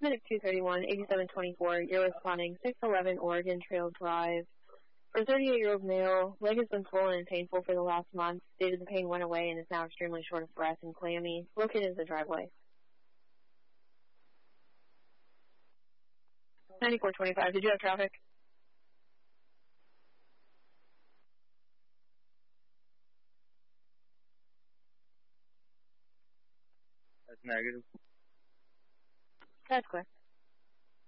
Medic 231, 8724, you're responding 611 Oregon Trail Drive. For a 38-year-old male, leg has been swollen and painful for the last month. Stated the pain went away and is now extremely short of breath and clammy. Located in the driveway. 9425, did you have traffic? That's negative. That's clear.